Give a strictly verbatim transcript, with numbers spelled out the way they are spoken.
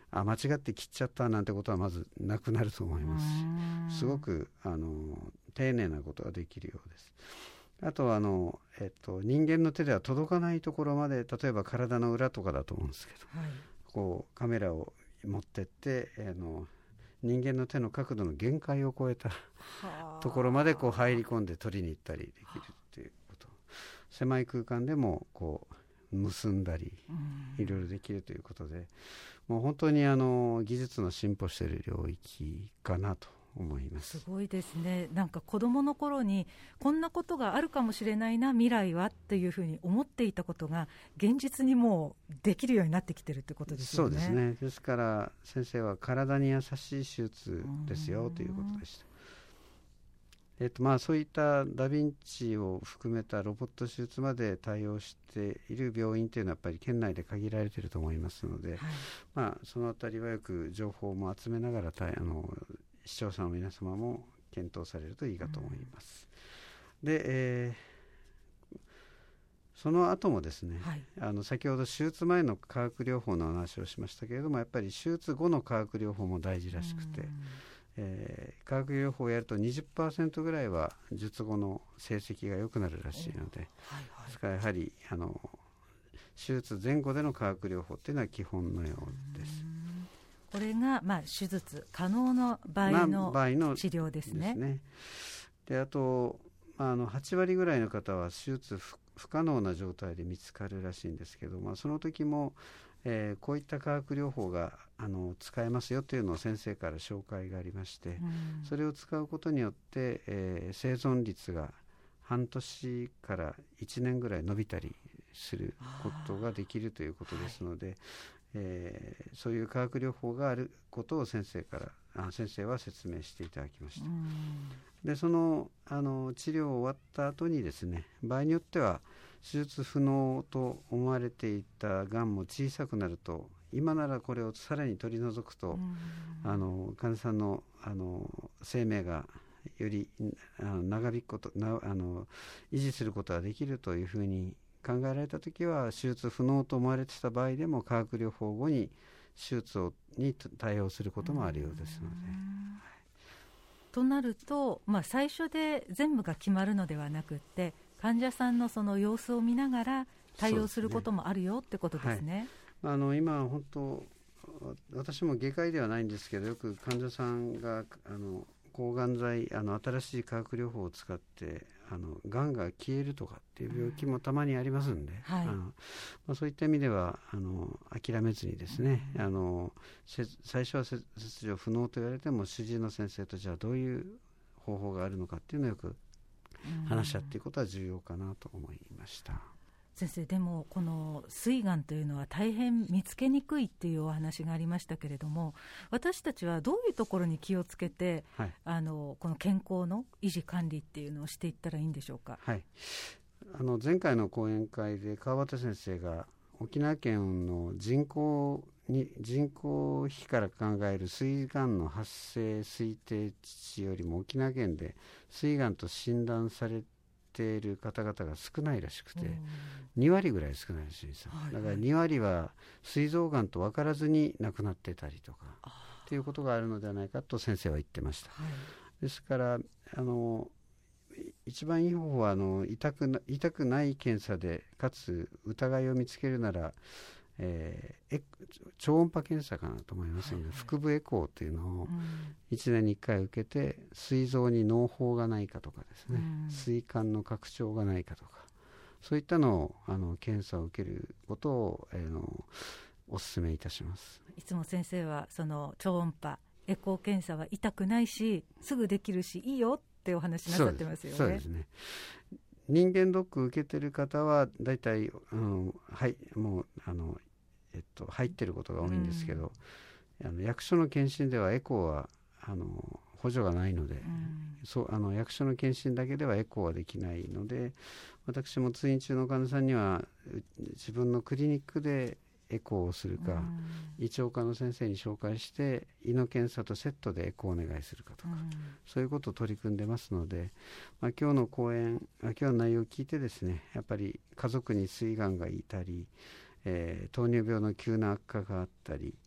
あ間違って切っちゃったなんてことはまずなくなると思いますし、すごくあの丁寧なことができるようです。あとはあの、えっと、人間の手では届かないところまで、例えば体の裏とかだと思うんですけど、はい、こうカメラを持ってって、あの人間の手の角度の限界を超えたところまでこう入り込んで取りに行ったりできるっていうこと、狭い空間でもこう結んだりいろいろできるということで、もう本当にあの技術の進歩している領域かなと思います。 すごいですね。なんか子どもの頃にこんなことがあるかもしれないな未来はっていうふうに思っていたことが現実にもうできるようになってきてるってことですよね。 そうですね。ですから先生は体に優しい手術ですよということでした。えっとまあ、そういったダヴィンチを含めたロボット手術まで対応している病院というのはやっぱり県内で限られていると思いますので、はい、まあ、そのあたりはよく情報も集めながらあの視聴者の皆様も検討されるといいかと思います。うん、で、えー、その後もですね、はい、あの先ほど手術前の化学療法の話をしましたけれども、やっぱり手術後の化学療法も大事らしくて、うんえー、化学療法をやると にじゅっパーセント ぐらいは術後の成績が良くなるらしいので、はいはい、ですからやはりあの手術前後での化学療法っていうのは基本のようです。 これが、まあ、手術可能の場合の治療ですね。 ですね。であと、まあ、あのはちわりぐらいの方は手術不不可能な状態で見つかるらしいんですけど、まあ、その時もえー、こういった化学療法があの使えますよというのを先生から紹介がありまして、うん、それを使うことによって、えー、生存率が半年からいちねんぐらい伸びたりすることができるということですので、はいえー、そういう化学療法があることを先生からあ先生は説明していただきました。うん、でその、あの治療終わった後にですね、場合によっては手術不能と思われていたがんも小さくなると、今ならこれをさらに取り除くと、うん、あの患者さんの、あの生命がよりあの長引くことなあの維持することができるというふうに考えられたときは、手術不能と思われていた場合でも化学療法後に手術をに対応することもあるようですので、はい、 となると、まあ、最初で全部が決まるのではなくって、患者さんのその様子を見ながら対応することもあるよってことですね。 はい、あの今本当私も外科医ではないんですけど、よく患者さんがあの抗がん剤あの新しい化学療法を使ってあのがんが消えるとかっていう病気もたまにありますんで、うんはいあのまあ、そういった意味ではあの諦めずにですね、うん、あの最初は切除不能と言われても主治医の先生とじゃあどういう方法があるのかっていうのをよく話し合っていくことは重要かなと思いました。 先生、でもこの膵がんというのは大変見つけにくいっていうお話がありましたけれども、私たちはどういうところに気をつけて、はい、あのこの健康の維持管理っていうのをしていったらいいんでしょうか。 はい、あの前回の講演会で川端先生が沖縄県の人口に人口比から考える膵がんの発生推定値よりも沖縄県で膵がんと診断されている方々が少ないらしくて、にわりぐらい少ないらしいんですよ。だからにわりは膵臓がんと分からずに亡くなってたりとかっていうことがあるのではないかと先生は言ってました。はい、ですからあの一番いい方法はあの 痛くな、痛くない検査でかつ疑いを見つけるなら、えー、超音波検査かなと思いますので、はいはい、腹部エコーというのをいちねんにいっかい受けて、膵臓に嚢胞がないかとかですね、膵管の拡張がないかとか、そういったのをあの検査を受けることを、えー、のお勧めいたします。 いつも先生はその超音波エコー検査は痛くないしすぐできるしいいよってお話なさってますよね。 そうですね。人間ドック受けてる方はだいたい、うん、はいもうあのえっと入ってることが多いんですけど、うん、あの役所の検診ではエコーはあの補助がないので、うん、そうあの役所の検診だけではエコーはできないので、私も通院中の患者さんには自分のクリニックでエコーをするか、うん、胃腸科の先生に紹介して胃の検査とセットでエコーをお願いするかとか、うん、そういうことを取り組んでますので、まあ、今日の講演今日の内容を聞いてですね、やっぱり家族に膵がんがいたり、えー、糖尿病の急な悪化があったり、